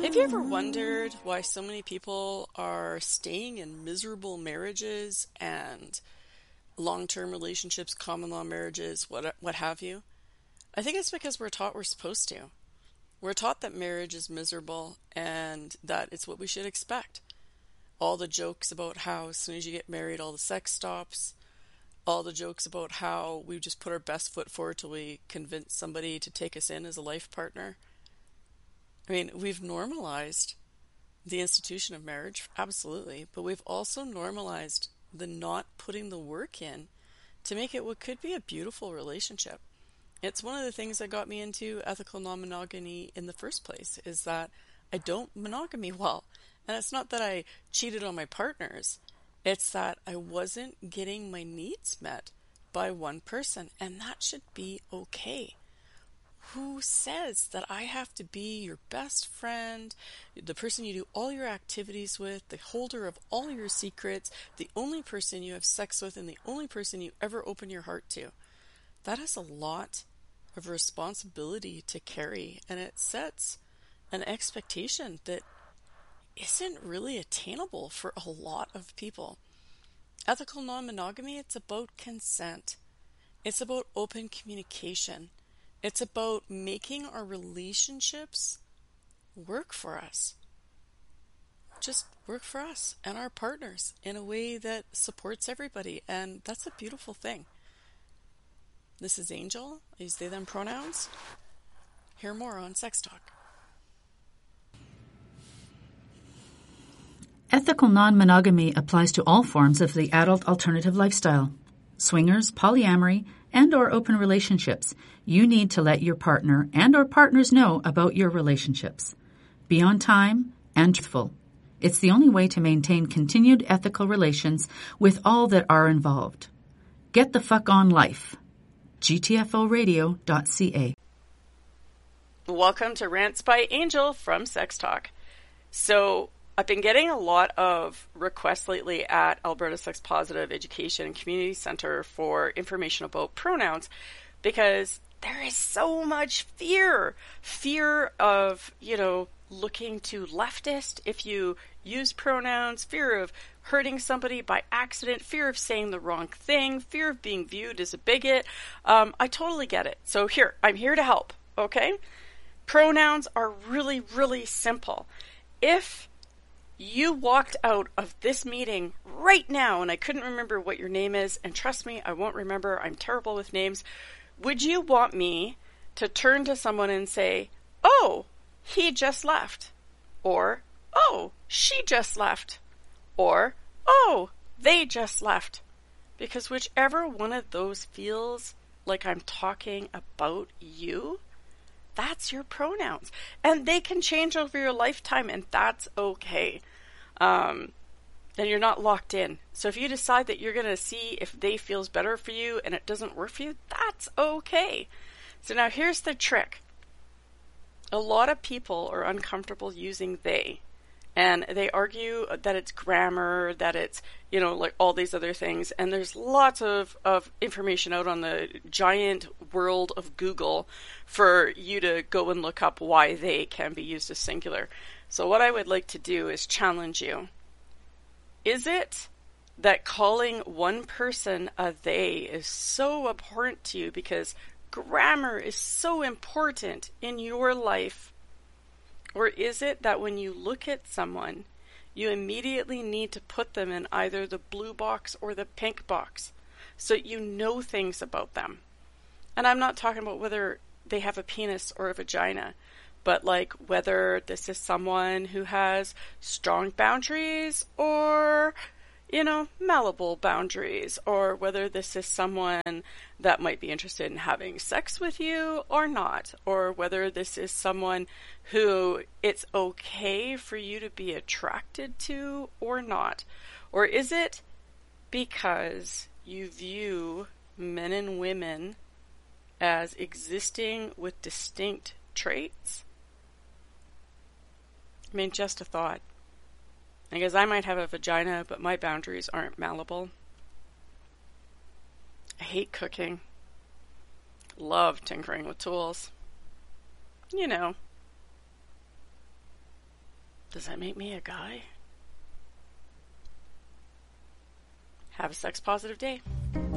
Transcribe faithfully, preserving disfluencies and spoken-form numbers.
Have you ever wondered why so many people are staying in miserable marriages and long-term relationships, common law marriages, what what have you? I think it's because we're taught we're supposed to. We're taught that marriage is miserable and that it's what we should expect. All the jokes about how as soon as you get married, all the sex stops. All the jokes about how we just put our best foot forward till we convince somebody to take us in as a life partner. I mean, we've normalized the institution of marriage, absolutely, but we've also normalized the not putting the work in to make it what could be a beautiful relationship. It's one of the things that got me into ethical non-monogamy in the first place, is that I don't monogamy well. And it's not that I cheated on my partners, it's that I wasn't getting my needs met by one person, and that should be okay. Who says that I have to be your best friend, the person you do all your activities with, the holder of all your secrets, the only person you have sex with, and the only person you ever open your heart to? That is a lot of responsibility to carry, and it sets an expectation that isn't really attainable for a lot of people. Ethical non-monogamy, it's about consent. It's about open communication. It's about making our relationships work for us. Just work for us and our partners in a way that supports everybody. And that's a beautiful thing. This is Angel. I use they, them pronouns. Hear more on Sex Talk. Ethical non-monogamy applies to all forms of the adult alternative lifestyle. Swingers, polyamory, and or open relationships. You need to let your partner and or partners know about your relationships. Be on time and truthful. It's the only way to maintain continued ethical relations with all that are involved. Get the fuck on life. G T F O radio dot C A. Welcome to Rants by Angel from Sex Talk. So, I've been getting a lot of requests lately at Alberta Sex Positive Education and Community Center for information about pronouns, because there is so much fear. Fear of, you know, looking too leftist if you use pronouns, fear of hurting somebody by accident, fear of saying the wrong thing, fear of being viewed as a bigot. Um, I totally get it. So here, I'm here to help, okay? Pronouns are really, really simple. If you walked out of this meeting right now, and I couldn't remember what your name is, and trust me, I won't remember. I'm terrible with names. Would you want me to turn to someone and say, oh, he just left? Or, oh, she just left? Or, oh, they just left? Because whichever one of those feels like I'm talking about you, that's your pronouns. And they can change over your lifetime, and that's okay. Um, then you're not locked in. So if you decide that you're going to see if they feels better for you and it doesn't work for you, that's okay. So now here's the trick. A lot of people are uncomfortable using they. And they argue that it's grammar, that it's, you know, like all these other things. And there's lots of, of information out on the giant world of Google for you to go and look up why they can be used as singular. So what I would like to do is challenge you. Is it that calling one person a they is so abhorrent to you because grammar is so important in your life? Or is it that when you look at someone, you immediately need to put them in either the blue box or the pink box so you know things about them? And I'm not talking about whether they have a penis or a vagina, but like whether this is someone who has strong boundaries or, you know, malleable boundaries, or whether this is someone that might be interested in having sex with you or not, or whether this is someone who it's okay for you to be attracted to or not. Or is it because you view men and women as existing with distinct traits? I mean, just a thought. I guess I might have a vagina, but my boundaries aren't malleable. I hate cooking. Love tinkering with tools. You know. Does that make me a guy? Have a sex positive day.